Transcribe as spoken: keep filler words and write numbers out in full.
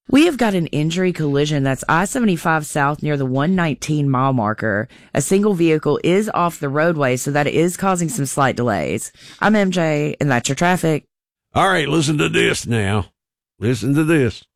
We have got an injury collision that's I seventy-five south near the one nineteen mile marker. A single vehicle is off the roadway, so that is causing some slight delays. I'm M J, and that's your traffic. All right, listen to this now. Listen to this.